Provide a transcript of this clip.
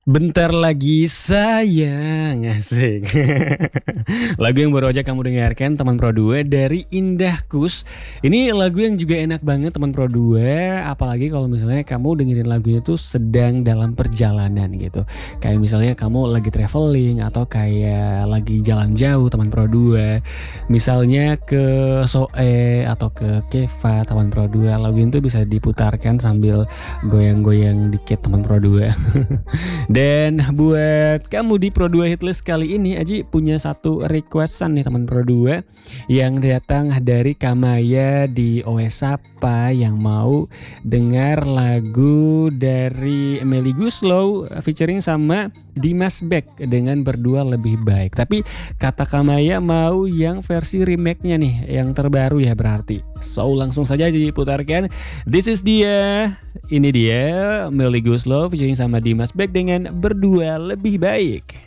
Bentar lagi sayang, asik. Lagu yang baru aja kamu dengarkan teman Pro 2 dari Indah Kus. Ini lagu yang juga enak banget teman Pro 2, apalagi kalau misalnya kamu dengerin lagunya itu sedang dalam perjalanan gitu. Kayak misalnya kamu lagi traveling atau kayak lagi jalan jauh teman Pro 2. Misalnya ke Soe atau ke Keva teman Pro 2, lagu itu bisa diputarkan sambil goyang-goyang dikit teman Pro 2. Dan buat kamu di Pro 2 Hitlist kali ini, Aji punya satu requestan nih teman Pro 2 yang datang dari Kamaya di OS Sapa yang mau dengar lagu dari Melly Guslow featuring sama Dimas Beck dengan Berdua Lebih Baik. Tapi kata Kamaya mau yang versi remake-nya nih, yang terbaru ya berarti. So langsung saja diputarkan. This is dia. Ini dia Melly Guslow featuring sama Dimas Beck dengan Berdua Lebih Baik.